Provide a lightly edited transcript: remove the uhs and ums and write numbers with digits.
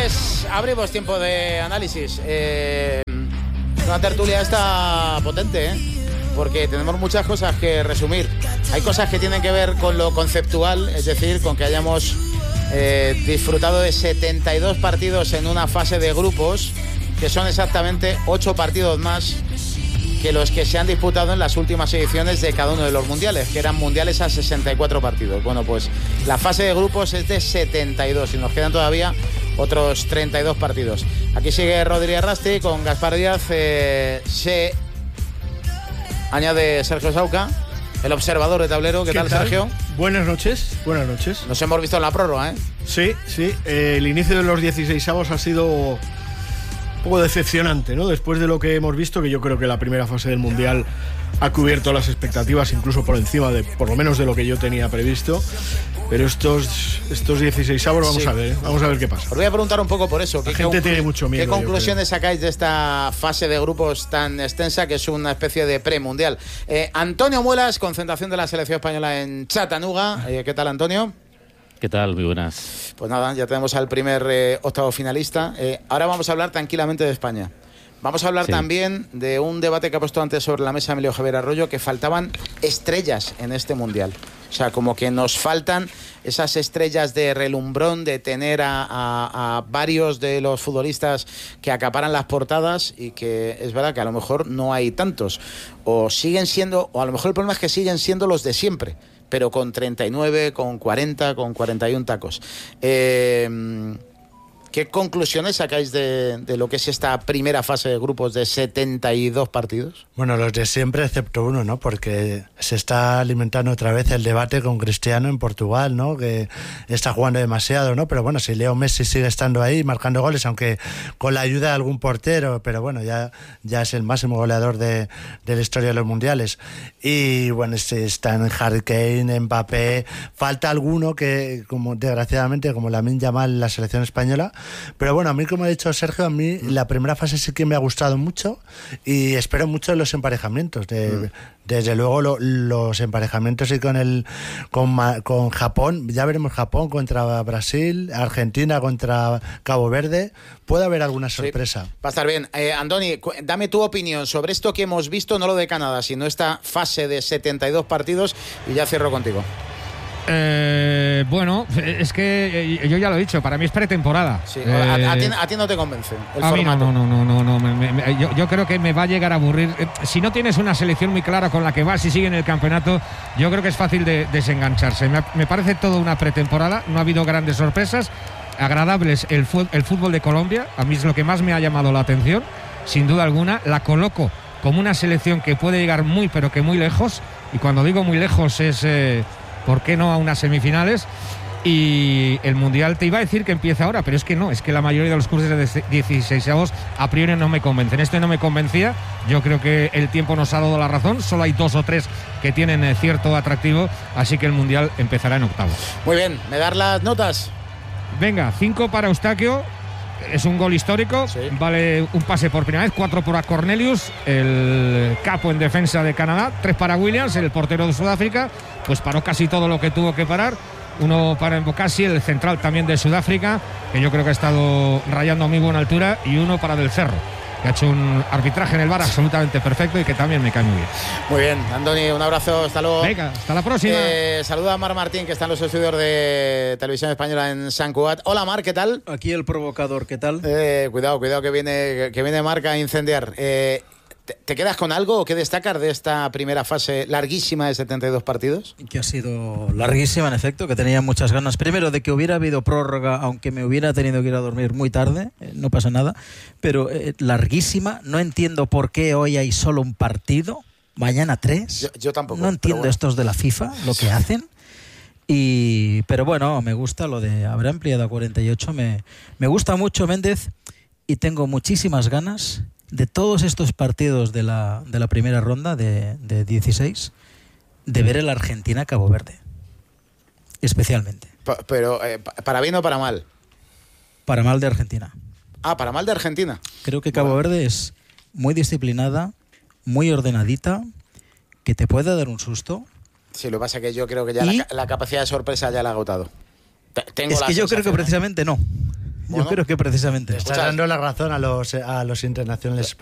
Pues abrimos tiempo de análisis. Una tertulia esta potente, porque tenemos muchas cosas que resumir. Hay cosas que tienen que ver con lo conceptual, es decir, con que hayamos disfrutado de 72 partidos en una fase de grupos, que son exactamente 8 partidos más que los que se han disputado en las últimas ediciones de cada uno de los mundiales, que eran mundiales a 64 partidos. Bueno, pues la fase de grupos es de 72 y nos quedan todavía otros 32 partidos. Aquí sigue Rodríguez Rasti con Gaspar Díaz. Se añade Sergio Sauca, el observador de tablero. ¿Qué tal, Sergio? Buenas noches. Buenas noches. Nos hemos visto en la prórroga, ¿eh? Sí. El inicio de los 16avos ha sido un poco decepcionante, ¿no? Después de lo que hemos visto, que yo creo que la primera fase del Mundial ha cubierto las expectativas, incluso por encima de, por lo menos, de lo que yo tenía previsto. Pero estos 16avos vamos a ver qué pasa. Os voy a preguntar un poco por eso. La gente tiene mucho miedo. ¿Qué conclusiones sacáis de esta fase de grupos tan extensa, que es una especie de premundial? Antonio Muelas, concentración de la selección española en Chattanooga. ¿Qué tal, Antonio? ¿Qué tal? Muy buenas. Pues nada, ya tenemos al primer octavo finalista. Ahora vamos a hablar tranquilamente de España. Vamos a hablar también de un debate que ha puesto antes sobre la mesa Emilio Javier Arroyo, que faltaban estrellas en este Mundial. O sea, como que nos faltan esas estrellas de relumbrón, de tener a varios de los futbolistas que acaparan las portadas, y que es verdad que a lo mejor no hay tantos. O siguen siendo, o a lo mejor el problema es que siguen siendo los de siempre, pero con 39, con 40, con 41 tacos. ¿Qué conclusiones sacáis de lo que es esta primera fase de grupos de 72 partidos? Bueno, los de siempre, excepto uno, ¿no? Porque se está alimentando otra vez el debate con Cristiano en Portugal, ¿no? Que está jugando demasiado, ¿no? Pero bueno, si Leo Messi sigue estando ahí, marcando goles, aunque con la ayuda de algún portero, pero bueno, ya es el máximo goleador de la historia de los mundiales. Y bueno, están Harry Kane, Mbappé, falta alguno que, como desgraciadamente, como Lamine Yamal en la selección española. Pero bueno, a mí, como ha dicho Sergio, a mí la primera fase sí que me ha gustado mucho, y espero mucho de los emparejamientos. Desde luego los emparejamientos, y con Japón, ya veremos Japón contra Brasil, Argentina contra Cabo Verde. Puede haber alguna sorpresa. Sí, va a estar bien. Andoni, dame tu opinión sobre esto que hemos visto, no lo de Canadá, sino esta fase de 72 partidos, y ya cierro contigo. Bueno, es que yo ya lo he dicho, para mí es pretemporada. Sí, a ti no te convence el formato. No. Yo creo que me va a llegar a aburrir. Si no tienes una selección muy clara con la que vas y sigue en el campeonato, yo creo que es fácil de desengancharse. Me parece todo una pretemporada, no ha habido grandes sorpresas, agradables. El fútbol de Colombia, a mí es lo que más me ha llamado la atención, sin duda alguna. La coloco como una selección que puede llegar muy, pero que muy lejos, y cuando digo muy lejos es... ¿por qué no a unas semifinales? Y el Mundial te iba a decir que empieza ahora, pero es que no, es que la mayoría de los cursos de 16avos a priori no me convencen. Este no me convencía, yo creo que el tiempo nos ha dado la razón, solo hay 2 o 3 que tienen cierto atractivo, así que el Mundial empezará en octavos. Muy bien, ¿me das las notas? Venga, 5 para Eustaquio, es un gol histórico, sí. Vale un pase por primera vez, 4 para Cornelius, el capo en defensa de Canadá, 3 para Williams, el portero de Sudáfrica, pues paró casi todo lo que tuvo que parar. 1 para Mbokasi, el central también de Sudáfrica, que yo creo que ha estado rayando a muy buena altura, y 1 para Del Cerro, que ha hecho un arbitraje en el VAR absolutamente perfecto y que también me cae muy bien. Muy bien, Andoni, un abrazo, hasta luego. Venga, hasta la próxima. Saluda a Mar Martín, que está en los estudios de Televisión Española en Sant Cugat. Hola, Mar, ¿qué tal? Aquí el provocador, ¿qué tal? Cuidado que viene Marc a incendiar. ¿Te quedas con algo o qué destacas de esta primera fase larguísima de 72 partidos? Que ha sido larguísima, en efecto, que tenía muchas ganas. Primero, de que hubiera habido prórroga, aunque me hubiera tenido que ir a dormir muy tarde, no pasa nada. Pero larguísima, no entiendo por qué hoy hay solo un partido, mañana 3. Yo tampoco. No entiendo estos de la FIFA, lo que hacen. Pero bueno, me gusta lo de haber ampliado a 48. Me gusta mucho Méndez, y tengo muchísimas ganas de todos estos partidos de la primera ronda de 16, de ver el Argentina-Cabo Verde, especialmente. Pero, ¿para bien o para mal? Para mal de Argentina. Para mal de Argentina. Creo que Cabo Verde es muy disciplinada, muy ordenadita, que te puede dar un susto. Sí, lo que pasa es que yo creo que ya la capacidad de sorpresa ya la ha agotado. Es que yo creo que precisamente no. Yo creo que precisamente. Está dando la razón a los internacionales españoles.